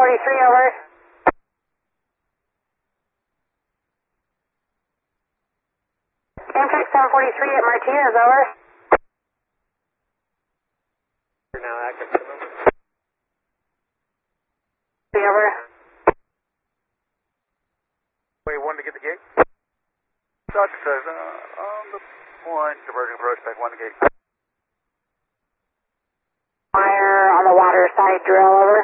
over. Amtrak 743 at Martinez, over. Now active. Over. Wait, one to get the gate? Doctor says, on the point, diverging approach, back one to gate. Fire on the water side drill, over.